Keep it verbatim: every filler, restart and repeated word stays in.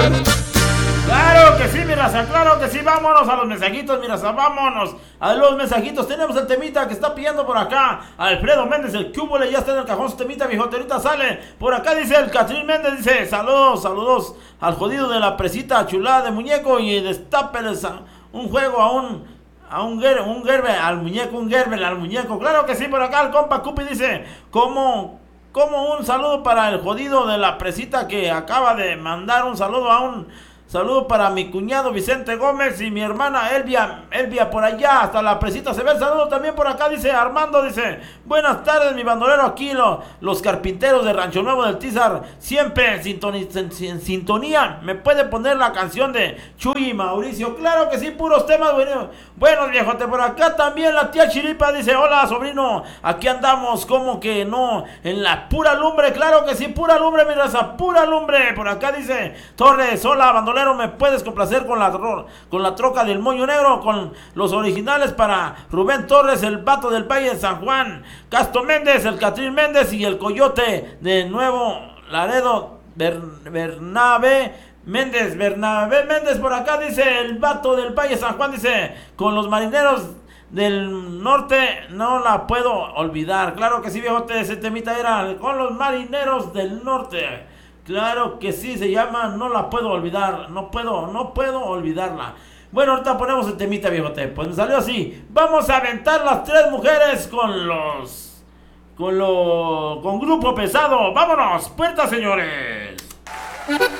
Claro que sí, mi raza, claro que sí, vámonos a los mensajitos, mi raza, vámonos a los mensajitos. Tenemos el temita que está pidiendo por acá Alfredo Méndez, el cúbole, ya está en el cajón su temita, viejote, ahorita sale. Por acá dice el Catrín Méndez, dice, saludos, saludos al jodido de la presita chulada de muñeco y destápeles un juego a un, a un, ger, un gerbe, al muñeco, un gerbe, al muñeco. Claro que sí, por acá el compa Cupi dice, ¿cómo? Como un saludo para el jodido de la presita que acaba de mandar un saludo a un... Saludo para mi cuñado Vicente Gómez y mi hermana Elvia, Elvia por allá, hasta la presita se ve el saludo también por acá, dice Armando, dice, buenas tardes mi bandolero, aquí lo, los carpinteros de Rancho Nuevo del Tízar, siempre en, sintoni, en, en sintonía, me puede poner la canción de Chuy y Mauricio, claro que sí, puros temas buenos, buenos viejote, por acá también la tía Chiripa dice, hola sobrino, aquí andamos como que no, en la pura lumbre, claro que sí, pura lumbre mi raza, pura lumbre, por acá dice Torres, hola bandolero, me puedes complacer con la, con la troca del Moño Negro, con los originales para Rubén Torres, el vato del Valle de San Juan, Castro Méndez, el Catrín Méndez y el Coyote de Nuevo Laredo, Ber, Bernabé Méndez, Bernabé Méndez por acá dice el vato del Valle de San Juan, dice con los marineros del norte no la puedo olvidar, claro que sí viejote, ese temita era con los marineros del norte. Claro que sí, se llama No la puedo olvidar. No puedo, no puedo olvidarla. Bueno, ahorita ponemos el temita, viejote. Pues me salió así. Vamos a aventar las tres mujeres con los... Con lo... Con grupo pesado. ¡Vámonos! ¡Puerta, señores!